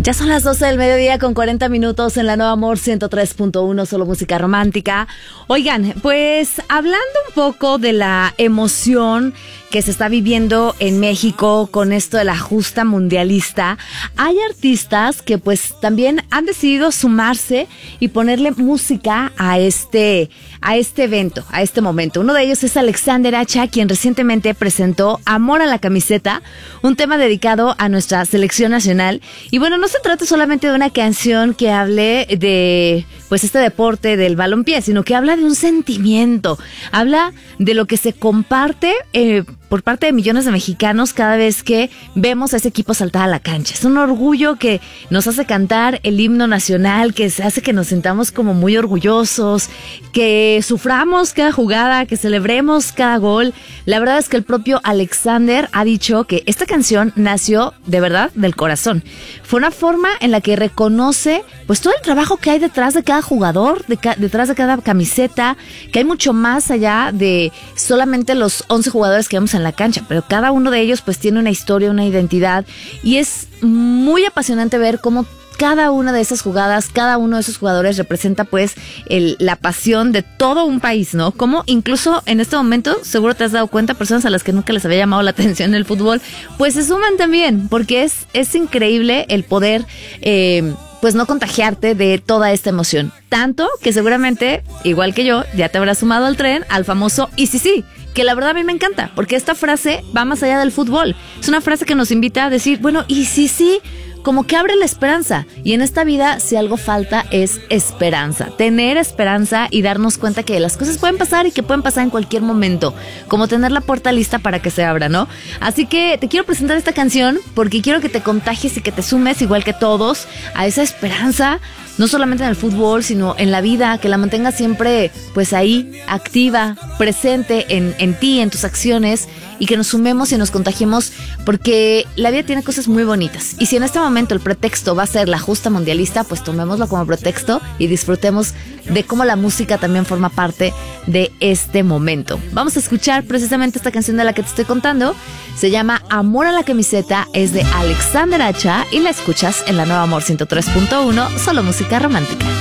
Ya son las 12 del mediodía con 40 minutos en la Nueva Amor 103.1, solo música romántica. Oigan, pues hablando un poco de la emoción que se está viviendo en México con esto de la justa mundialista, hay artistas que pues también han decidido sumarse y ponerle música a este evento, a este momento. Uno de ellos es Alexander Hacha, quien recientemente presentó Amor a la Camiseta, un tema dedicado a nuestra selección nacional. Y bueno, no se trata solamente de una canción que hable de pues este deporte del balompié, sino que habla de un sentimiento, habla de lo que se comparte por parte de millones de mexicanos cada vez que vemos a ese equipo saltar a la cancha. Es un orgullo que nos hace cantar el himno nacional, que hace que nos sintamos como muy orgullosos, que suframos cada jugada, que celebremos cada gol. La verdad es que el propio Alexander ha dicho que esta canción nació de verdad del corazón. Fue una forma en la que reconoce pues todo el trabajo que hay detrás de cada jugador, detrás de cada camiseta, que hay mucho más allá de solamente los 11 jugadores que vemos en la cancha, pero cada uno de ellos pues tiene una historia, una identidad, y es muy apasionante ver cómo cada una de esas jugadas, cada uno de esos jugadores representa pues la pasión de todo un país, ¿no? Como incluso en este momento, seguro te has dado cuenta, personas a las que nunca les había llamado la atención el fútbol, pues se suman también, porque es increíble el poder pues no contagiarte de toda esta emoción. Tanto que seguramente, igual que yo, ya te habrás sumado al tren, al famoso "y sí", que la verdad a mí me encanta, porque esta frase va más allá del fútbol. Es una frase que nos invita a decir, bueno, y sí, como que abre la esperanza. Y en esta vida, si algo falta, es esperanza. Tener esperanza y darnos cuenta que las cosas pueden pasar y que pueden pasar en cualquier momento. Como tener la puerta lista para que se abra, ¿no? Así que te quiero presentar esta canción porque quiero que te contagies y que te sumes, igual que todos, a esa esperanza. No solamente en el fútbol, sino en la vida, que la mantengas siempre pues ahí, activa, presente en ti, en tus acciones, y que nos sumemos y nos contagiemos, porque la vida tiene cosas muy bonitas. Y si en este momento el pretexto va a ser la justa mundialista, pues tomémoslo como pretexto y disfrutemos de cómo la música también forma parte de este momento. Vamos a escuchar precisamente esta canción de la que te estoy contando. Se llama Amor a la Camiseta, es de Alexander Hacha y la escuchas en la Nueva Amor 103.1, solo música romántica.